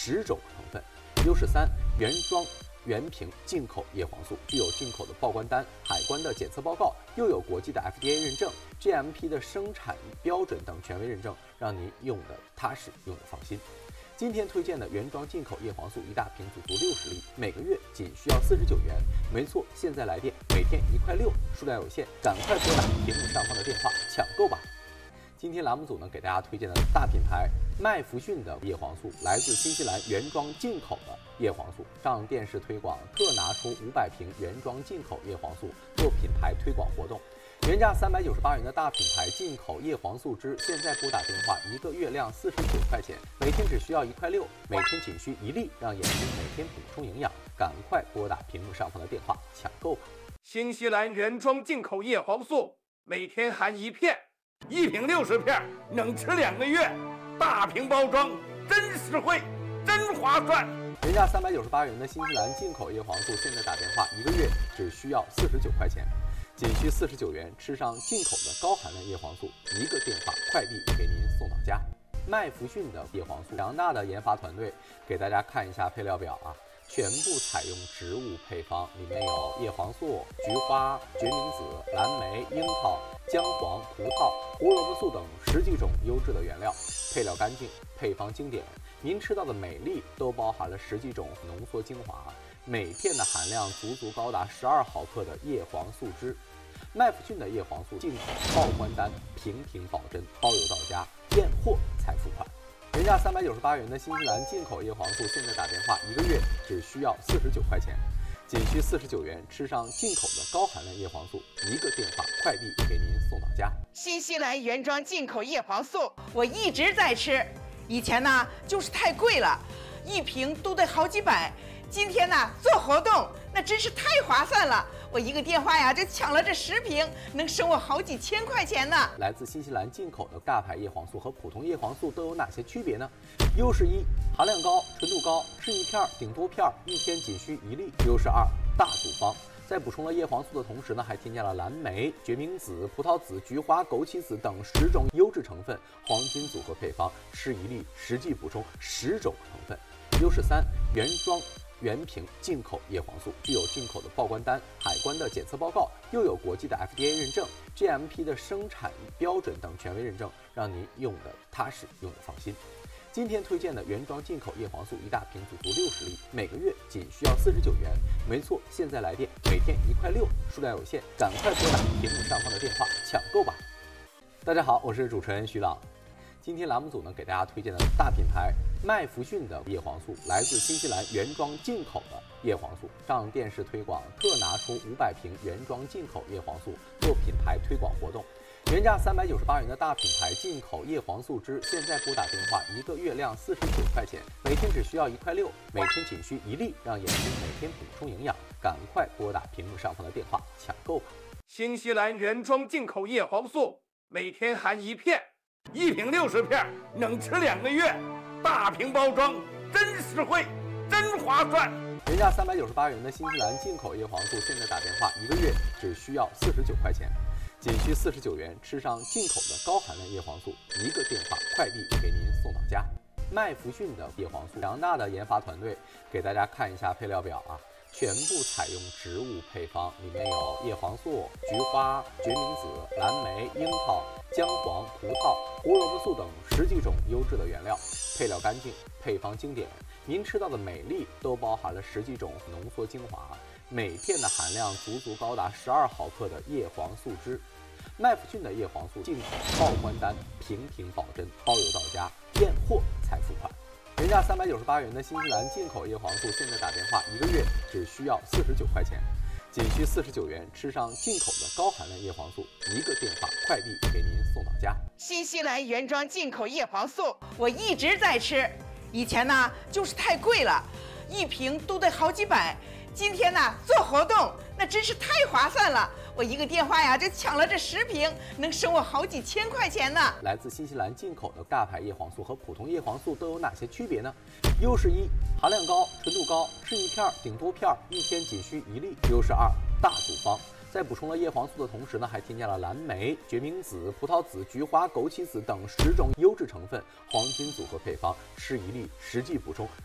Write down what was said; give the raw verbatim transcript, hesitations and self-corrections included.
十种成分。优势三：原装原瓶进口叶黄素，具有进口的报关单、海关的检测报告，又有国际的 F D A 认证、G M P 的生产标准等权威认证，让您用的踏实，用的放心。今天推荐的原装进口叶黄素一大瓶，足足六十粒，每个月仅需要四十九元。没错，现在来电，每天一块六，数量有限，赶快拨打屏幕上方的电话抢购吧。今天栏目组呢给大家推荐的大品牌麦弗逊的叶黄素，来自新西兰原装进口的叶黄素，上电视推广特拿出五百瓶原装进口叶黄素做品牌推广活动。原价三百九十八元的大品牌进口叶黄素汁，现在拨打电话，一个月量四十九块钱，每天只需要一块六，每天仅需一粒，让眼睛每天补充营养。赶快拨打屏幕上方的电话抢购吧！ 新西兰原装进口叶黄素，每天含一片，一瓶六十片，能吃两个月。大瓶包装，真实惠，真划算。 原价三百九十八元的新西兰进口叶黄素，现在打电话一个月只需要四十九块钱。仅需四十九元，吃上进口的高含量叶黄素，一个电话快递给您送到家。麦弗逊的叶黄素，强大的研发团队，给大家看一下配料表啊，全部采用植物配方，里面有叶黄素、菊花、决明子、蓝莓、樱桃、姜黄、葡萄、胡萝卜素等十几种优质的原料，配料干净，配方经典。您吃到的每粒都包含了十几种浓缩精华，每片的含量足足高达十二毫克的叶黄素汁。麦弗逊的叶黄素进口报关单，平平保真，包邮到家，验货才付款。原价三百九十八元的新西兰进口叶黄素，现在打电话一个月只需要四十九块钱，仅需四十九元，吃上进口的高含量叶黄素，一个电话快递给您送到家。 新西兰原装进口叶黄素，我一直在吃，以前呢就是太贵了，一瓶都得好几百。今天呢做活动，那真是太划算了！我一个电话呀就抢了这十瓶，能省我好几千块钱呢。 来自新西兰进口的大牌叶黄素和普通叶黄素都有哪些区别呢？优势一：含量高，纯度高，吃一片顶多片，一天仅需一粒。优势二：大组方。在补充了叶黄素的同时呢，还添加了蓝莓、决明子、葡萄籽、菊花、枸杞子等十种优质成分，黄金组合配方，吃一粒实际补充十种成分。优势三：原装原瓶进口叶黄素，具有进口的报关单、海关的检测报告，又有国际的 F D A 认证、G M P 的生产标准等权威认证，让您用的踏实，用的放心。今天推荐的原装进口叶黄素一大瓶，足足六十粒，每个月仅需要四十九元。没错，现在来电，每天一块六，数量有限，赶快拨打屏幕上方的电话抢购吧！大家好，我是主持人徐朗。今天栏目组呢给大家推荐的大品牌麦弗逊的叶黄素，来自新西兰原装进口的叶黄素，上电视推广特拿出五百瓶原装进口叶黄素做品牌推广活动。原价三百九十八元的大品牌进口叶黄素汁，现在拨打电话，一个月量四十九块钱，每天只需要一块六，每天仅需一粒，让眼睛每天补充营养。赶快拨打屏幕上方的电话抢购吧！ 新西兰原装进口叶黄素，每天含一片，一瓶六十片，能吃两个月。大瓶包装，真实惠，真划算。 原价三百九十八元的新西兰进口叶黄素，现在打电话一个月只需要四十九块钱，仅需四十九元，吃上进口的高含量叶黄素，一个电话快递给您送到家。麦弗逊的叶黄素，强大的研发团队，给大家看一下配料表啊，全部采用植物配方，里面有叶黄素、菊花、决明子、蓝莓、樱桃、姜黄、葡萄、胡萝卜素等十几种优质的原料，配料干净，配方经典。您吃到的每粒都包含了十几种浓缩精华，每片的含量足足高达十二毫克的叶黄素汁。麦弗逊的叶黄素进口报关单，平平保真，包邮到家，验货才付款。原价三百九十八元的新西兰进口叶黄素，现在打电话一个月只需要四十九块钱，仅需四十九元，吃上进口的高含量叶黄素，一个电话快递给您送到家。 新西兰原装进口叶黄素，我一直在吃，以前呢就是太贵了，一瓶都得好几百。今天呢做活动，那真是太划算了！我一个电话呀就抢了这十瓶，能省我好几千块钱呢。 来自新西兰进口的大牌叶黄素和普通叶黄素都有哪些区别呢？优势一：含量高，纯度高，吃一片顶多片，一天仅需一粒。优势二：大组方。在补充了叶黄素的同时呢，还添加了蓝莓、决明子、葡萄籽、菊花、枸杞子等十种优质成分，黄金组合配方，吃一粒实际补充